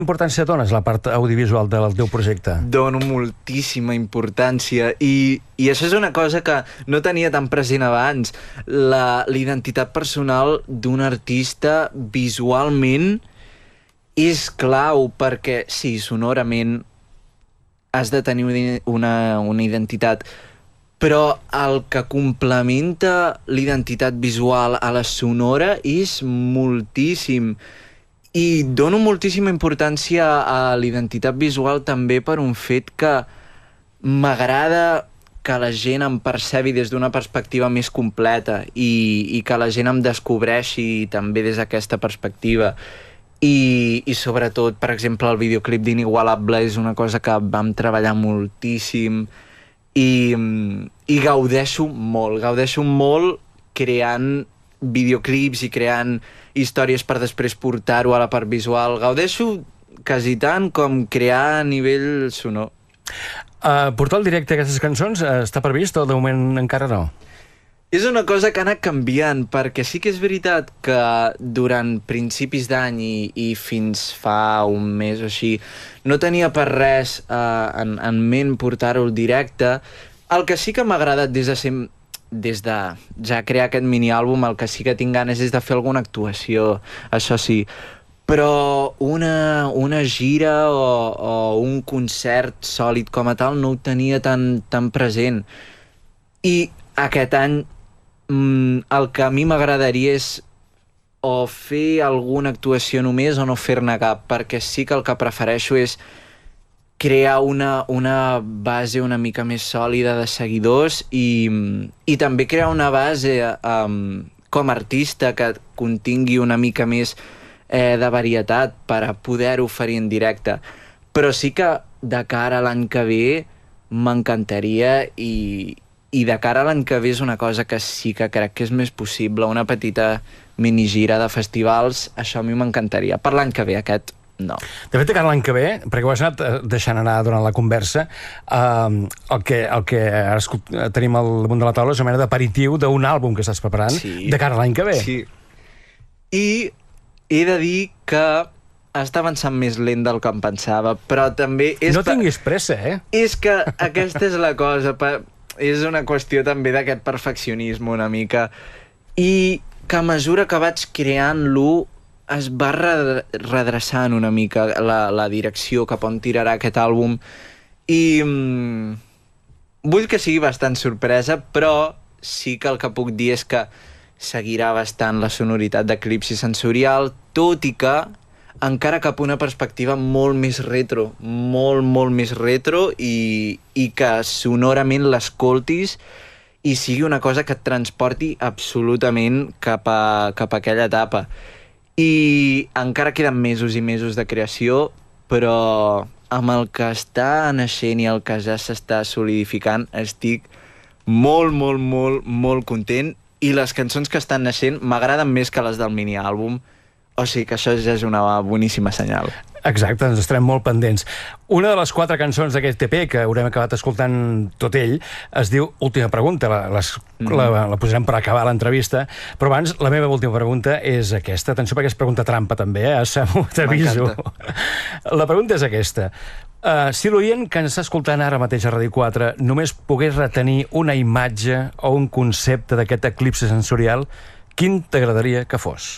importància dones la part audiovisual del teu projecte? Dono moltíssima importància i això és una cosa que no tenia tan present abans. La identitat personal d'un artista visualment és clau perquè, sí, sonorament has de tenir una identitat, però el que complementa l'identitat visual a la sonora és moltíssim. I dono moltíssima importància a l'identitat visual també per un fet que m'agrada que la gent em percebi des d'una perspectiva més completa i que la gent em descobreixi també des d'aquesta perspectiva. I sobretot, per exemple, el videoclip d'Inigualable és una cosa que vam treballar moltíssim i gaudeixo molt creant videoclips i creant històries per després portar-ho a la part visual. Gaudeixo quasi tant com crear a nivell sonor. Portar al directe aquestes cançons està previst o de moment encara no? És una cosa que ha anat canviant, perquè sí que és veritat que durant principis d'any i fins fa un mes o així no tenia per res en ment portar-ho al directe. El que sí que m'ha agradat des de ja crear aquest mini-àlbum, el que sí que tinc ganes és de fer alguna actuació, això sí. Però una gira o un concert sòlid com a tal no ho tenia tan present. I aquest any el que a mi m'agradaria és o fer alguna actuació només o no fer-ne cap, perquè sí que el que prefereixo és crear una base una mica més sòlida de seguidors i també crear una base com a artista que contingui una mica més de varietat per a poder oferir en directe. Però sí que de cara a l'any que ve m'encantaria i de cara a l'any que ve és una cosa que sí que crec que és més possible, una petita minigira de festivals, això a mi m'encantaria. Per l'any que ve, aquest no. De fet, que l'any que ve, perquè ho has anat deixant anar durant la conversa, el que ara tenim al damunt de la taula és una mena d'aperitiu d'un àlbum que estàs preparant de cara a l'any que ve. Sí. I he de dir que està avançant més lent del que em pensava, però també... No tinguis pressa, És que aquesta és la cosa, és una qüestió també d'aquest perfeccionisme una mica, i que a mesura que vaig creant-lo es va redreçant una mica la direcció cap on tirarà aquest àlbum i vull que sigui bastant sorpresa, però sí que el que puc dir és que seguirà bastant la sonoritat d'Eclipsi Sensorial, tot i que encara cap a una perspectiva molt més retro, molt més retro i que sonorament l'escoltis i sigui una cosa que et transporti absolutament cap a aquella etapa. I encara queden mesos i mesos de creació, però amb el que està naixent i el que ja s'està solidificant estic molt content i les cançons que estan naixent m'agraden més que les del mini-àlbum, o sigui que això ja és una boníssima senyal. Exacte, ens estarem molt pendents. Una de les 4 cançons d'aquest EP, que haurem acabat escoltant tot ell, es diu Última pregunta, la posarem per acabar l'entrevista, però abans la meva última pregunta és aquesta. Atenció, perquè és pregunta trampa també, Samu, t'aviso. La pregunta és aquesta. Si l'oient que ens està escoltant ara mateix a Ràdio 4 només pogués retenir una imatge o un concepte d'aquest eclipsi sensorial, quin t'agradaria que fos?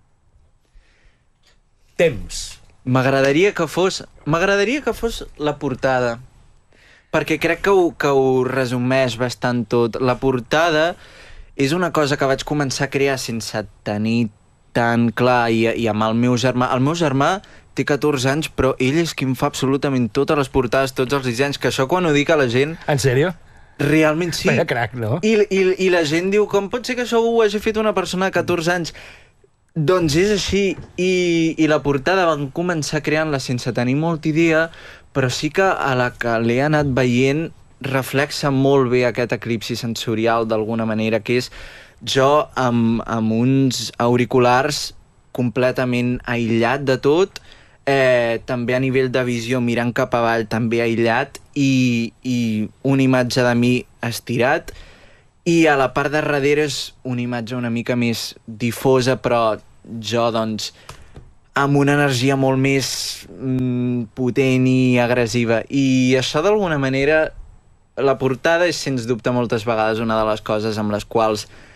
Temps. M'agradaria que fos la portada, perquè crec que ho resumeix bastant tot. La portada és una cosa que vaig començar a crear sense tenir tan clar i amb el meu germà. El meu germà té 14 anys, però ell és qui em fa absolutament totes les portades, tots els dissenys, que això quan ho dic a la gent... En sèrio? Realment sí. Vaya crac, no? I la gent diu, com pot ser que això ho hagi fet una persona de 14 anys? Doncs és així, i la portada vam començar creant-la sense tenir molta idea, però sí que a la que l'he anat veient reflexa molt bé aquest eclipsi sensorial d'alguna manera, que és jo amb uns auriculars completament aïllat de tot, també a nivell de visió mirant cap avall també aïllat i una imatge de mi estirat, i a la part de darrere és una imatge una mica més difosa, però jo doncs amb una energia molt més potent i agressiva. I això, d'alguna manera, la portada és, sens dubte, moltes vegades una de les coses amb les quals